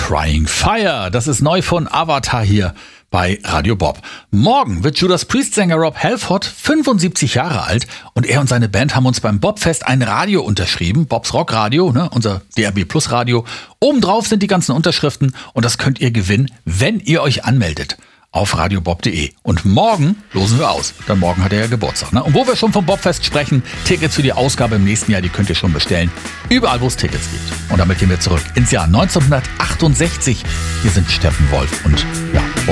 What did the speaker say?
Crying Fire. Das ist neu von Avatar hier bei Radio Bob. Morgen wird Judas Priest-Sänger Rob Halford 75 Jahre alt und er und seine Band haben uns beim Bobfest ein Radio unterschrieben, Bobs Rock Radio, unser DRB Plus Radio. Obendrauf sind die ganzen Unterschriften und das könnt ihr gewinnen, wenn ihr euch anmeldet auf radiobob.de. Und morgen losen wir aus, denn morgen hat er ja Geburtstag. Und wo wir schon vom Bobfest sprechen, Tickets für die Ausgabe im nächsten Jahr, die könnt ihr schon bestellen, überall wo es Tickets gibt. Und damit gehen wir zurück ins Jahr 1968. Hier sind Steppenwolf und ja,